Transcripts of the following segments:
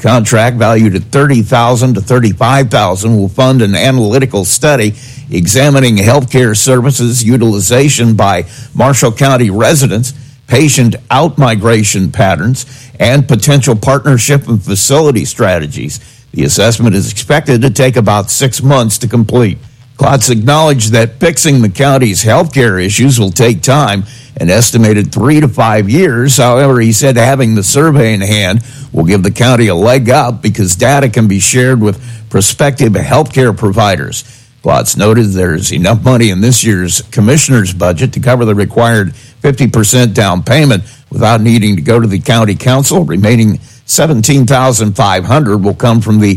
Contract valued at $30,000 to $35,000 will fund an analytical study examining healthcare services utilization by Marshall County residents, patient out-migration patterns, and potential partnership and facility strategies. The assessment is expected to take about 6 months to complete. Klotz acknowledged that fixing the county's healthcare issues will take time, an estimated 3 to 5 years. However, he said having the survey in hand will give the county a leg up because data can be shared with prospective healthcare providers. Klotz noted there's enough money in this year's commissioner's budget to cover the required 50% down payment without needing to go to the county council. Remaining $17,500 will come from the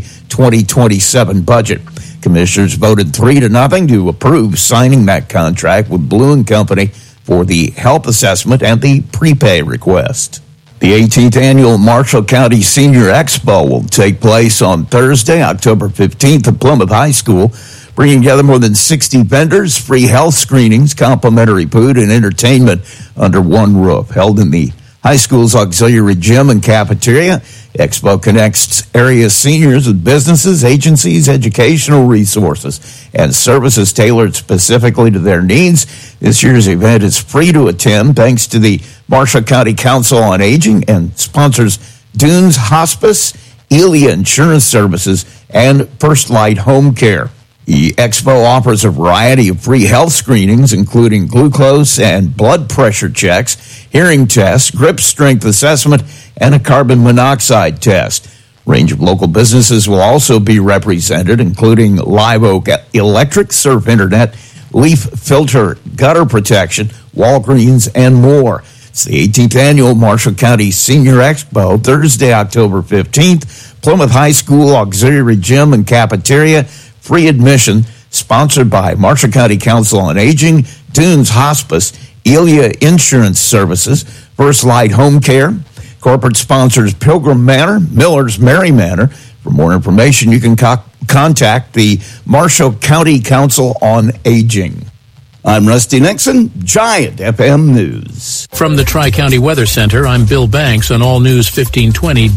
2027 budget. Commissioners voted 3-0 to approve signing that contract with Blue & Company for the health assessment and the prepay request. The 18th annual Marshall County Senior Expo will take place on Thursday, October 15th at Plymouth High School, bringing together more than 60 vendors, free health screenings, complimentary food, and entertainment under one roof. Held in the high school's auxiliary gym and cafeteria, Expo connects area seniors with businesses, agencies, educational resources, and services tailored specifically to their needs. This year's event is free to attend thanks to the Marshall County Council on Aging and sponsors Dunes Hospice, Elia Insurance Services, and First Light Home Care. The Expo offers a variety of free health screenings, including glucose and blood pressure checks, hearing tests, grip strength assessment, and a carbon monoxide test. A range of local businesses will also be represented, including Live Oak Electric, Surf Internet, Leaf Filter Gutter Protection, Walgreens, and more. It's the 18th annual Marshall County Senior Expo, Thursday, October 15th, Plymouth High School Auxiliary Gym and Cafeteria. Free admission, sponsored by Marshall County Council on Aging, Dunes Hospice, Elia Insurance Services, First Light Home Care. Corporate sponsors Pilgrim Manor, Miller's Mary Manor. For more information, you can contact the Marshall County Council on Aging. I'm Rusty Nixon, Giant FM News. From the Tri-County Weather Center, I'm Bill Banks on All News 1520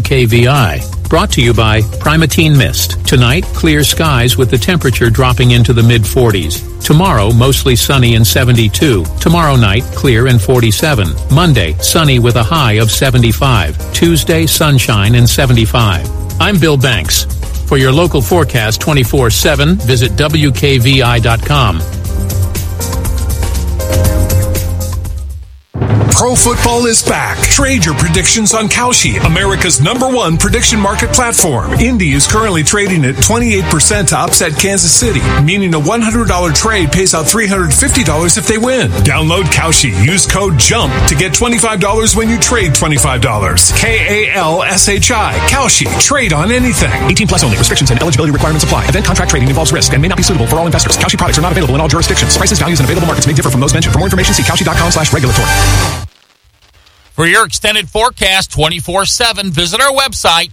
WKVI. Brought to you by Primatene Mist. Tonight, clear skies with the temperature dropping into the mid-40s. Tomorrow, mostly sunny and 72. Tomorrow night, clear and 47. Monday, sunny with a high of 75. Tuesday, sunshine and 75. I'm Bill Banks. For your local forecast 24/7, visit WKVI.com. Pro football is back. Trade your predictions on Kalshi, America's #1 prediction market platform. Indy is currently trading at 28% to upset Kansas City, meaning a $100 trade pays out $350 if they win. Download Kalshi. Use code JUMP to get $25 when you trade $25. KALSHI. Kalshi. Trade on anything. 18 plus only. Restrictions and eligibility requirements apply. Event contract trading involves risk and may not be suitable for all investors. Kalshi products are not available in all jurisdictions. Prices, values, and available markets may differ from those mentioned. For more information, see kalshi.com/regulatory. For your extended forecast 24/7, visit our website,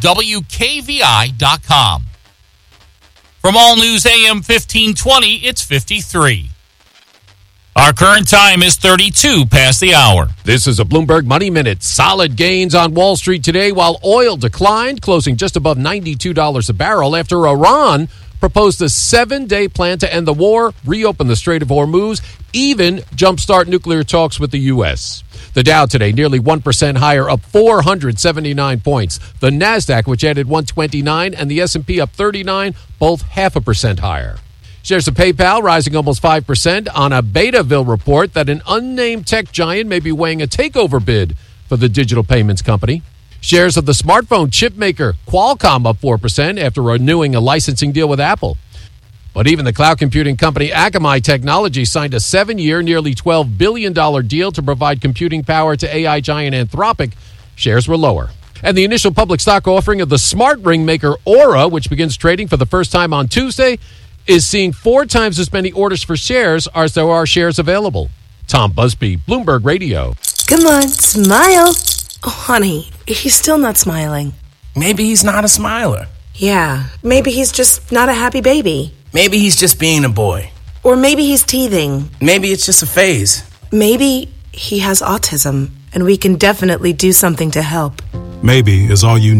WKVI.com. From All News AM 1520, it's 53. Our current time is 32 past the hour. This is a Bloomberg Money Minute. Solid gains on Wall Street today while oil declined, closing just above $92 a barrel after Iran proposed a 7-day plan to end the war, reopen the Strait of Hormuz, even jumpstart nuclear talks with the U.S. The Dow today nearly 1% higher, up 479 points. The NASDAQ, which added 129, and the S&P up 39, both 0.5% higher. Shares of PayPal rising almost 5% on a Betaville report that an unnamed tech giant may be weighing a takeover bid for the digital payments company. Shares of the smartphone chip maker Qualcomm up 4% after renewing a licensing deal with Apple. But even the cloud computing company Akamai Technology signed a 7-year, nearly $12 billion deal to provide computing power to AI giant Anthropic. Shares were lower. And the initial public stock offering of the smart ring maker Aura, which begins trading for the first time on Tuesday, is seeing 4 times as many orders for shares as there are shares available. Tom Busby, Bloomberg Radio. Come on, smile. Oh, honey, he's still not smiling. Maybe he's not a smiler. Yeah, maybe he's just not a happy baby. Maybe he's just being a boy. Or maybe he's teething. Maybe it's just a phase. Maybe he has autism, and we can definitely do something to help. Maybe is all you